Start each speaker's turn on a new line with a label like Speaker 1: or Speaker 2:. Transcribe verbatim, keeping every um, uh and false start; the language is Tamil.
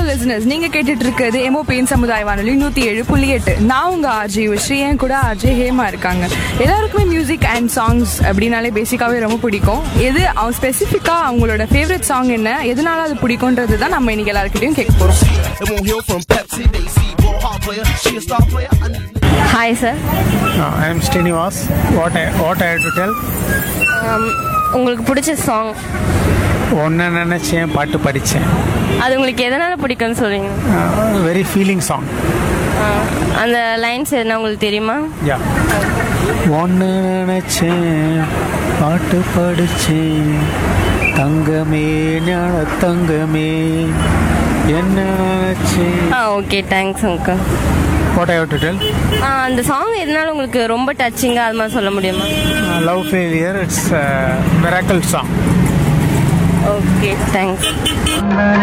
Speaker 1: listeners, நீங்க கேட்டுட்டு இருக்கிறது எம்ஓபியின் சமுதாய வானொலி நூத்தி ஏழு புள்ளி எட்டு. நான் உங்க ஆர்ஜே ஸ்ரீ, என் கூட ஆர்ஜே ஹேமா இருக்காங்க. எல்லாருக்குமே மியூசிக் அண்ட் சாங்ஸ் அப்படின்னாலே பேசிக்காவே ரொம்ப பிடிக்கும். எது அவங்க ஸ்பெசிஃபிக்கா அவங்களோட ஃபேவரட் சாங் என்ன, எதனால அது பிடிக்கும்ன்றது தான் நம்ம இன்னைக்கு எல்லாருக்கிட்டையும் கேட்க போறோம்.
Speaker 2: Hi sir.
Speaker 3: Uh, I am Srinivas. What I what I have to tell?
Speaker 2: Um, உங்களுக்கு பிடிச்ச சாங்?
Speaker 3: ஒன்ன நினைச்சேன் பாட்டு படிச்சேன்.
Speaker 2: அது உங்களுக்கு எதனால பிடிக்கும்னு சொல்றீங்க?
Speaker 3: Very feeling song.
Speaker 2: அந்த லைன்ஸ் என்ன உங்களுக்கு தெரியுமா?
Speaker 3: யா. ஒன்ன நினைச்சேன் பாட்டு படிச்சேன், தங்கமே ஞான தங்கமே என்ன நினைச்சேன்.
Speaker 2: ஆ okay, thanks uncle.
Speaker 3: What I have to tell?
Speaker 2: அந்த சாங் எதனால உங்களுக்கு ரொம்ப டச்சிங்கா அது மாதிரி சொல்ல முடியுமா?
Speaker 3: Love failure, it's miracle song.
Speaker 2: Okay, thanks.